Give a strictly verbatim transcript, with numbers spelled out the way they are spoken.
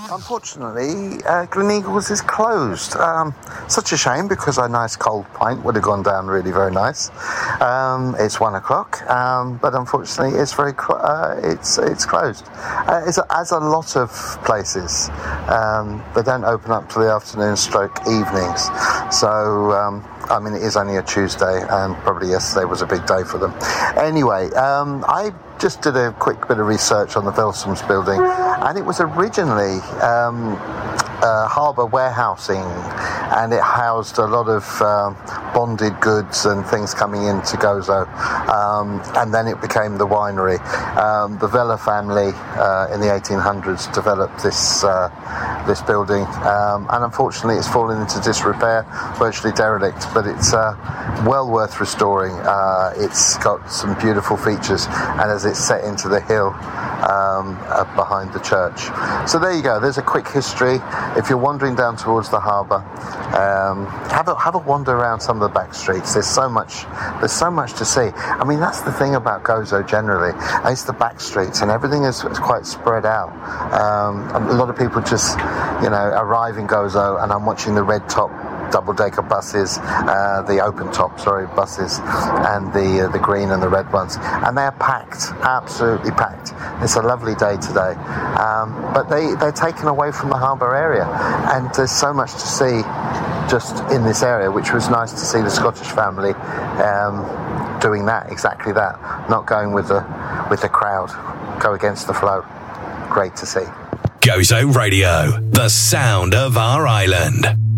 Unfortunately, uh, Gleneagles is closed. Um, such a shame, because a nice cold pint would have gone down really very nice. Um, it's one o'clock, um, but unfortunately, it's very cl- uh, it's it's closed. Uh, it's, as a lot of places, um, they don't open up till the afternoon, stroke evenings. So. Um, I mean, it is only a Tuesday, and probably yesterday was a big day for them. Anyway, um, I just did a quick bit of research on the Velsums building, and it was originally um, uh, harbour warehousing, and it housed a lot of um, bonded goods and things coming into Gozo, um, and then it became the winery. Um, the Vella family uh, in the eighteen hundreds developed this uh, this building, um, and unfortunately it's fallen into disrepair, virtually derelict, but it's uh, well worth restoring. Uh, it's got some beautiful features, and as it's set into the hill um, uh, behind the church. So there you go, there's a quick history. If you're wandering down towards the harbour, um, have a have a wander around some of the back streets. There's so much there's so much to see. I mean, that's the thing about Gozo generally. It's the back streets, and everything is, is quite spread out. Um, a lot of people just, you know, arrive in Gozo, and I'm watching the red top double-decker buses, uh, the open-top, sorry, buses, and the uh, the green and the red ones, and they're packed, absolutely packed. It's a lovely day today, um, but they they're taken away from the harbour area, and there's so much to see just in this area, which was nice to see the Scottish family um, doing that, exactly that, not going with the with the crowd, go against the flow. Great to see. Gozo Radio, the sound of our island.